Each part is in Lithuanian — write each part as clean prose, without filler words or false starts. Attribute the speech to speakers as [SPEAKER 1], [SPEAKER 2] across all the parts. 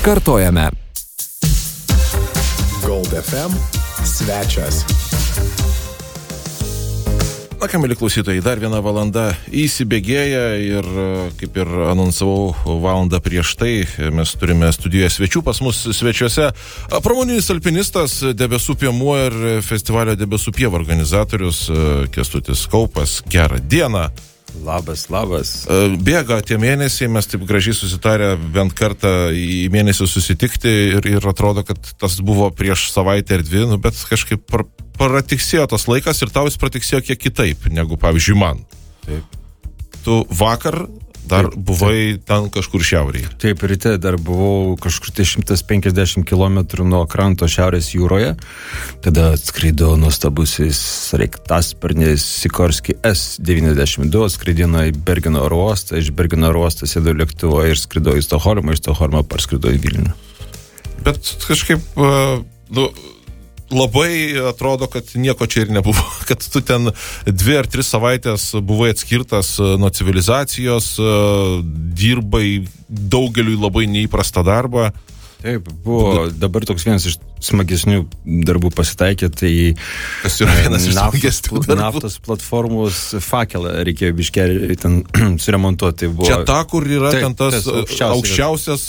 [SPEAKER 1] Kartojame.
[SPEAKER 2] Gold FM svečias.
[SPEAKER 3] Na ką, mėly klausytojai, dar viena valanda įsibėgėja ir, kaip ir anonsavau valandą prieš tai, mes turime studijoje svečių. Pas mus svečiuose pramoninis alpinistas, Debesų piemuo ir festivalio Debesų pieva organizatorius Kęstutis Kaupas. Gerą dieną.
[SPEAKER 4] Labas.
[SPEAKER 3] Bėga tie mėnesiai, mes taip gražiai susitarę bent kartą į mėnesį susitikti ir atrodo, kad tas buvo prieš savaitę ar dvi, bet kažkaip pratiksėjo tas laikas ir tau jis pratiksėjo kiek kitaip negu, pavyzdžiui, man.
[SPEAKER 4] Taip.
[SPEAKER 3] Tu vakar dar buvai ten kažkur šiaurėje.
[SPEAKER 4] Taip, ryte dar buvau kažkur 150 km nuo kranto šiaurės jūroje. Tada atskrido nuostabusis sraigtasparnis Sikorski S-92, atskridino į Bergeno oro uostą, iš Bergeno oro uostą sėdo lėktuvo ir skrido į Stokholmą, iš Stokholmo parskrido į Vilnių.
[SPEAKER 3] Bet kažkaip, labai atrodo, kad nieko čia ir nebuvo, kad tu ten 2 ar 3 savaitės buvai atskirtas nuo civilizacijos, dirbai daugeliui labai neįprastą darbą.
[SPEAKER 4] Taip, buvo dabar toks vienas iš smagesnių darbų pasitaikė, tai
[SPEAKER 3] kas yra vienas iš smagesnių darbų?
[SPEAKER 4] Naftos platformos fakelą reikėjo biškelį ten suremontuoti. Buvo...
[SPEAKER 3] Čia ta, kur yra ten tas aukščiausias...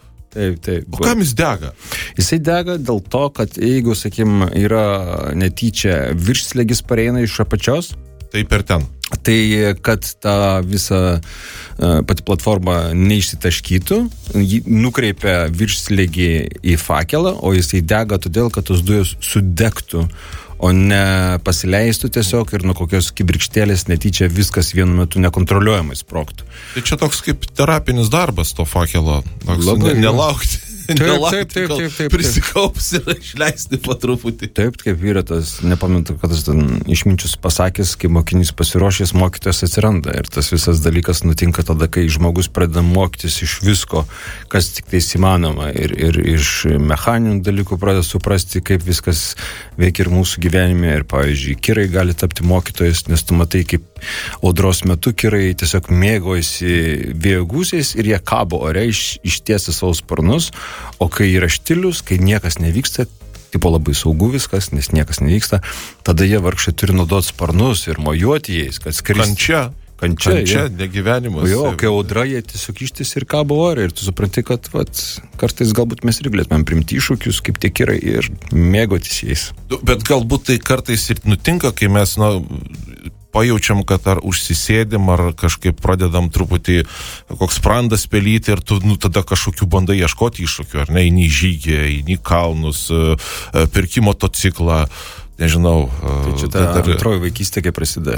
[SPEAKER 4] Taip.
[SPEAKER 3] O kam jis dega?
[SPEAKER 4] Jisai dega dėl to, kad jeigu, sakykim, yra netyčia viršslėgis pareina iš apačios,
[SPEAKER 3] tai per ten.
[SPEAKER 4] Tai kad ta visa pati platforma neišsitaškytų, jį nukreipia viršslėgį į fakelą, o jisai dega todėl, kad tos dujos sudegtų, o ne pasileistų tiesiog ir nuo kokios kibirkštėlės netyčia viskas vienu metu nekontroliuojamai sprogtų.
[SPEAKER 3] Tai čia toks kaip terapinis darbas to fakelo. Nelaukti. Taip, prisikaups ir išleisti po truputį.
[SPEAKER 4] Taip, kaip yra tas, nepamenu, kad tas išminčius pasakęs, kai mokinys pasiruošęs, mokytojas atsiranda. Ir tas visas dalykas nutinka tada, kai žmogus pradeda mokytis iš visko, kas tik tais įmanoma. Ir iš mechaninių dalykų pradeda suprasti, kaip viskas veikia ir mūsų gyvenime. Ir, pavyzdžiui, kirai gali tapti mokytojais, nes tu matai, kaip audros metu kirai tiesiog mėgojasi vėjo gūsiais ir jie kabo ore ištiesi savo sparnus. O kai yra štilius, kai niekas nevyksta, tipo labai saugu viskas, nes niekas nevyksta, tada jie vargšai turi naudoti sparnus ir mojuoti jais, kad skristi.
[SPEAKER 3] Kančia, negyvenimas.
[SPEAKER 4] Jo, kai audra, jie tiesiog ištis ir kabo ore ir tu supranti, kad kartais galbūt mes ir galėtumėm primti iššūkius, kaip tie kirai ir mėgotis jais.
[SPEAKER 3] Bet galbūt tai kartais ir nutinka, kai mes, pajaučiam, kad ar užsisėdim, ar kažkaip pradedam truputį koks sprandas pelyti ir tu tada kažkokių bandai ieškoti iššūkių, ar ne, eini į žygį, eini į kalnus, perki motociklą, nežinau.
[SPEAKER 4] Tai čia ta antroji vaikystė, kai prasideda.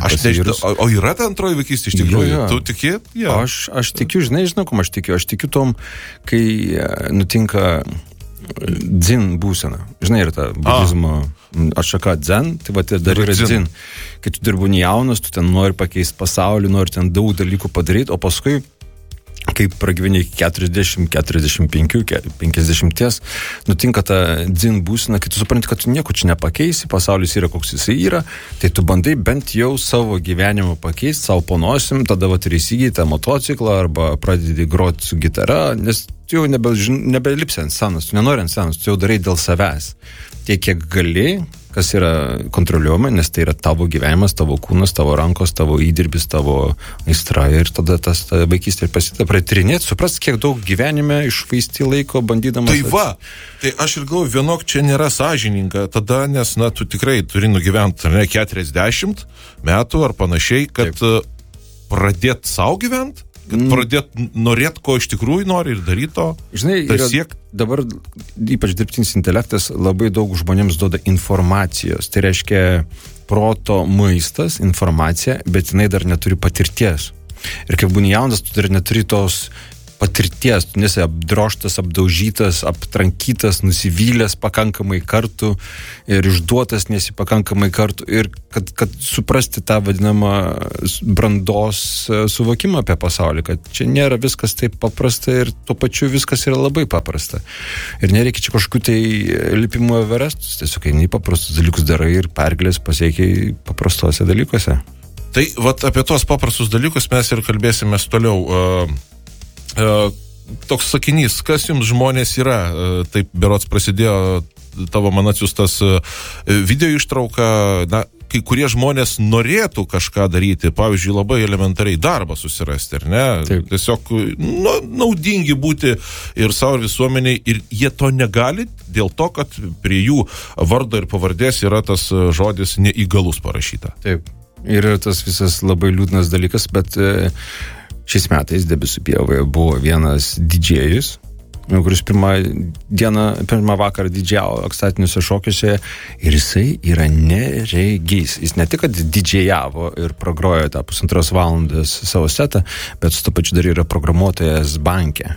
[SPEAKER 3] O yra ta antroji vaikystė iš tikrųjų?
[SPEAKER 4] Jo.
[SPEAKER 3] Tu tiki? Ja.
[SPEAKER 4] Aš tikiu, žinau, kom aš tikiu. Aš tikiu tom, kai nutinka dzin būsena. Žinai, yra ta budizmo atšaka dzen, tai dar yra dzin. Kai tu dirbuni jaunas, tu ten nori pakeisti pasaulį, nori ten daug dalykų padaryti, o paskui, kai pragyveni 40, 45, 50, nutinka ta dzin būsena, kai tu supranti, kad tu nieko čia nepakeisi, pasaulis yra koks jisai yra, tai tu bandai bent jau savo gyvenimą pakeisti, savo ponosim, tada ir įsigyji tą motociklą arba pradedi groti su gitara, nes tu jau nebelipsi ant scenos, tu nenori ant scenos, tu jau darai dėl savęs. Tiek, kiek gali, kas yra kontroliuojama, nes tai yra tavo gyvenimas, tavo kūnas, tavo rankos, tavo įdirbis, tavo aistra ir tada ta vaikystė prasideda pratrinėti, suprast, kiek daug gyvenime išvaisti laiko bandydamas.
[SPEAKER 3] Tai aš ir galvoju, vienok čia nėra sąžininga tada, nes, tu tikrai turi nugyventi 40 metų ar panašiai, kad pradėt savo gyventi, kad pradėt norėt, ko iš tikrųjų nori ir daryti to.
[SPEAKER 4] Žinai, dabar ypač dirbtinis intelektas labai daug žmonėms duoda informacijos. Tai reiškia proto maistas, informacija, bet jinai dar neturi patirties. Ir kai būni jaunas, tu dar neturi tos patirties, tu nesi apdroštas, apdaužytas, aptrankytas, nusivylęs pakankamai kartų ir išduotas nesi pakankamai kartų ir kad suprasti tą vadinamą brandos suvokimą apie pasaulį, kad čia nėra viskas taip paprasta ir tuo pačiu viskas yra labai paprasta. Ir nereikia čia kažkokių tai lipimo Everestus, tiesiog eini paprastus dalykus darai ir pergalės pasiekiai paprastuose dalykuose.
[SPEAKER 3] Tai apie tuos paprastus dalykus mes ir kalbėsime toliau. toks sakinys, kas jums žmonės yra, taip berods prasidėjo tavo man atsiųstas video ištrauka, na, kai kurie žmonės norėtų kažką daryti, pavyzdžiui, labai elementariai darbą susirasti, ar ne?
[SPEAKER 4] Taip.
[SPEAKER 3] Tiesiog naudingi būti ir savo visuomeniai, ir jie to negali dėl to, kad prie jų vardo ir pavardės yra tas žodis neįgalus parašyta.
[SPEAKER 4] Taip. Ir tas visas labai liūdnas dalykas, bet šiais metais Debesų pievoje buvo vienas didžėjus, kuris pirmą vakarą didžiavo ekstatiniuose šokiuose ir jisai yra neregys. Jis ne tik, kad didžiajavo ir pragrojo tą 1,5 valandos savo setą, bet su to pačiu dar yra programuotojas banke.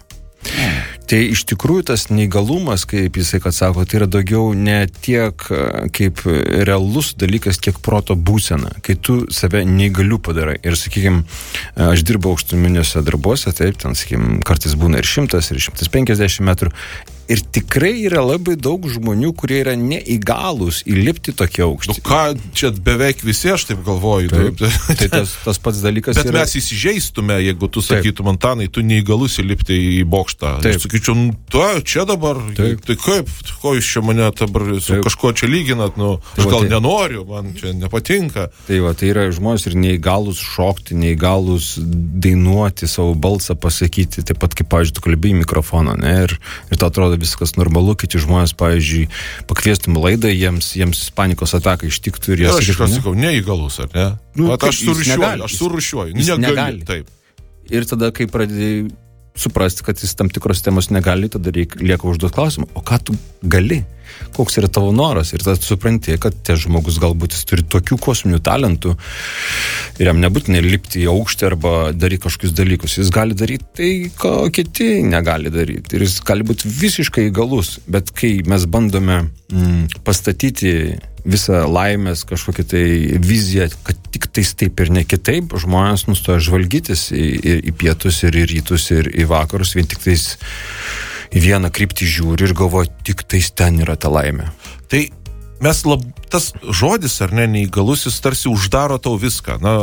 [SPEAKER 4] Tai iš tikrųjų tas neįgalumas, kaip jisai, kad sako, tai yra daugiau ne tiek kaip realus dalykas, kiek proto būsena, kai tu save neįgaliu padarai. Ir, sakykime, aš dirbau aukštuminiuose darbuose, taip, ten, sakykime, kartais būna ir 100, ir 150 metrų. Ir tikrai yra labai daug žmonių, kurie yra neįgalūs įlipti tokie aukštį.
[SPEAKER 3] Nu ką, čia beveik visi, aš taip galvoju.
[SPEAKER 4] Taip. Tai tas pats dalykas
[SPEAKER 3] bet
[SPEAKER 4] yra...
[SPEAKER 3] mes įsižeistume, jeigu tu sakytum, Antanai, tu neįgalus įlipti į bokštą.
[SPEAKER 4] Taip.
[SPEAKER 3] Aš sakyčiau, čia dabar,
[SPEAKER 4] taip.
[SPEAKER 3] Tai kaip, ko jūs čia mane dabar su kažkuo čia lyginat, nu, aš gal nenoriu, man čia nepatinka.
[SPEAKER 4] Tai va, tai yra žmonės ir neįgalus šokti, neįgalus dainuoti, savo balsą pasakyti, taip pat kaip, pavyzdžiui, tu kalbėjai mikrofoną, ne, ir tau atrodo viskas normalu, kiti žmonės, pavyzdžiui, pakviestum laidą, jiems panikos ataka ištiktų ir jie
[SPEAKER 3] sakytų, aš sakau, neįgalus, ar ne?
[SPEAKER 4] Nu,
[SPEAKER 3] aš surūšiuoju. Negali. Taip.
[SPEAKER 4] Ir tada, kai pradėjai suprasti, kad jis tam tikros temos negali, tada lieka užduoti klausimą, o ką tu gali? Koks yra tavo noras? Ir tada supranti, kad tie žmogus galbūt jis turi tokių kosminių talentų ir jam nebūtinai lipti į aukštį arba daryti kažkokius dalykus. Jis gali daryti tai, ko kiti negali daryti. Ir jis gali būti visiškai įgalus. Bet kai mes bandome pastatyti visą laimės kažkokią tai viziją, kad tik tais taip ir ne kitaip, žmonės nustoja žvalgytis į pietus ir į rytus ir į vakarus, vien tik tais į vieną kryptį žiūri ir galvoja, tik tais ten yra ta laimė.
[SPEAKER 3] Tai mes tas žodis, ar ne, neįgalusis tarsi uždaro tau viską. Na,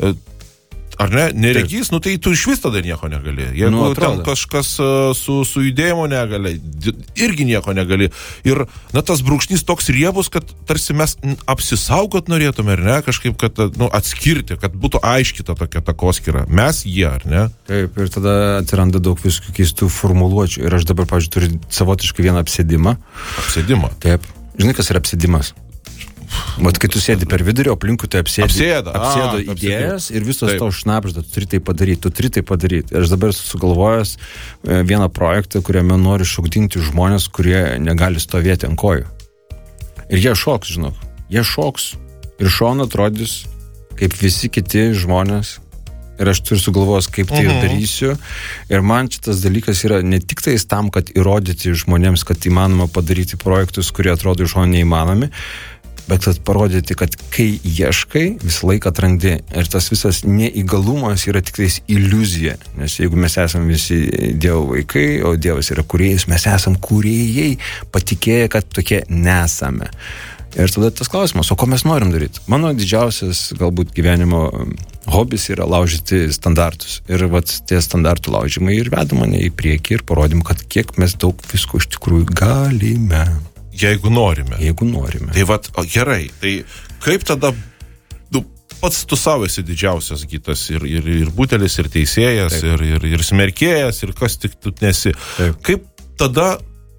[SPEAKER 3] ar ne, neregys, nu tai tu iš vis tada nieko negali. Jeigu ten kažkas su judėjimo negali, irgi nieko negali. Ir, na, tas brūkšnys toks riebus, kad tarsi mes apsisaugot norėtume, ar ne, kažkaip, kad, nu, atskirti, kad būtų aiški ta tokia takoskyra. Mes jie, ar ne?
[SPEAKER 4] Taip, ir tada atsiranda daug viskų keistų formuluočių. Ir aš dabar, pavyzdžiui, turiu savotiškai vieną apsėdimą.
[SPEAKER 3] Apsėdimą?
[SPEAKER 4] Taip. Žinai, kas yra apsėdimas? Mat, kai tu sėdi per vidurį, aplinkui tai apsėdo idėjas ir visos tau šnapžda, tu turi tai padaryti. Ir aš dabar sugalvojęs vieną projektą, kuriame noriu šokdinti žmonės, kurie negali stovėti ant kojų. Ir jie šoks, žinok. Jie šoks ir šona atrodys kaip visi kiti žmonės. Ir aš turiu sugalvojęs, kaip tai darysiu. Ir man šitas dalykas yra ne tik tais tam, kad įrodyti žmonėms, kad įmanoma padaryti projektus, kurie atrodo iš šono neįmanomi, bet kad parodyti, kad kai ieškai, visą laiką atrandi. Ir tas visas neįgalumas yra tik tais iliuzija. Nes jeigu mes esame visi Dievo vaikai, o Dievas yra kūrėjas, mes esame kūrėjai, patikėję, kad tokie nesame. Ir tada tas klausimas, o ko mes norim daryti? Mano didžiausias galbūt gyvenimo hobis yra laužyti standartus. Ir vat tie standartų laužymai ir veda mane į priekį ir parodim, kad kiek mes daug visko iš tikrųjų galime.
[SPEAKER 3] Jeigu norime. Tai vat, gerai, tai kaip tada, pats tu savo esi didžiausias gytas ir butelis, ir teisėjas, ir smerkėjas, ir kas tik tu nesi. Taip. Kaip tada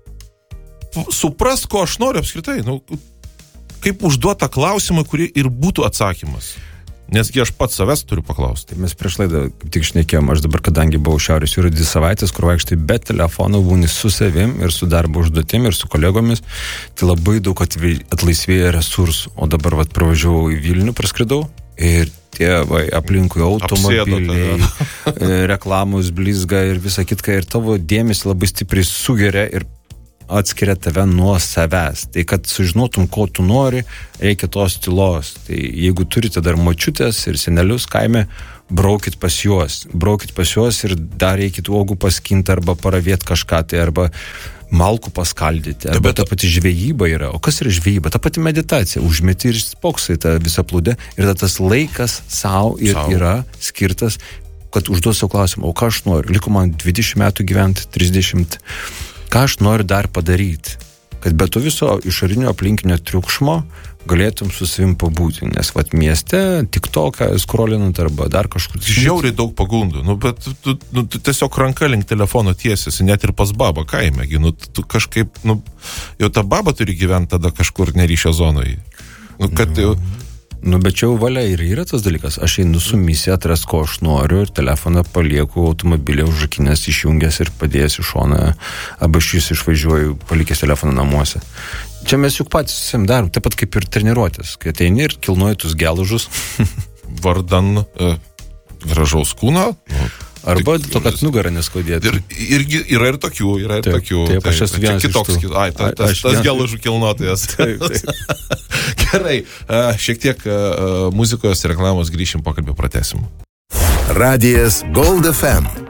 [SPEAKER 3] suprast, ko aš noriu apskritai? Nu, kaip užduoti tą klausimą, kurį ir būtų atsakymas? Nesgi aš pats savęs turiu paklausti.
[SPEAKER 4] Mes prieš laidą tik šnekėjom, aš dabar, kadangi buvau Šiaurės jūroje 2 savaitės, kur vaikštai be telefono, būni su savim ir su darbo užduotim ir su kolegomis, tai labai daug atlaisvėja resursų. O dabar pravažiavau į Vilnių, praskridau ir tie aplinkui automobiliai, reklamos blizga ir visa kitka, ir tavo dėmesį labai stipriai sugeria ir atskiria tave nuo savęs. Tai kad sužinotum, ko tu nori, reikia tos tylos. Tai jeigu turite dar močiutės ir senelius kaime, braukit pas juos ir dar reikit uogų paskinti arba paravėti kažką, tai arba malkų paskaldyti. Arba ta pati žvejyba yra. O kas yra žvejyba? Ta pati meditacija. Užmeti ir spoksai tą visą plūdę. Ir tas laikas savo yra skirtas kad užduosiu klausimą, o ką aš noriu? Liko man 20 metų gyventi, 30. Ką aš noriu dar padaryti? Kad be to viso išorinio aplinkinio triukšmo galėtum su savim pabūti, nes vat mieste TikToką skrolinant arba dar kažkur.
[SPEAKER 3] Žiauriai daug pagundų, bet tu tiesiog ranka link telefono tiesiasi, net ir pas babą kaime, tu kažkaip, jau ta baba turi gyventi tada kažkur neryšio zonoje.
[SPEAKER 4] Bet čia jau valia ir yra tas dalykas. Aš einu su misija atras, ko aš noriu ir telefoną palieku automobilį užrakinęs, išjungęs ir padėjęs į šoną, arba aš jūs išvažiuoju palikęs telefoną namuose. Čia mes juk patys susim darom, taip pat kaip ir treniruotės, kai ateini ir kilnoji tus gelužus.
[SPEAKER 3] Vardan gražaus kūno.
[SPEAKER 4] Arba to, kad nugarą neskaudėtų.
[SPEAKER 3] Irgi yra ir tokių,
[SPEAKER 4] Taip, aš esu vienas
[SPEAKER 3] kitoks,
[SPEAKER 4] iš tų.
[SPEAKER 3] Tas gelužų kilnotojas.
[SPEAKER 4] Taip.
[SPEAKER 3] Gerai, šiek tiek muzikos reklamos grįšim, pokalbį pratęsim.
[SPEAKER 2] Radijas Gold FM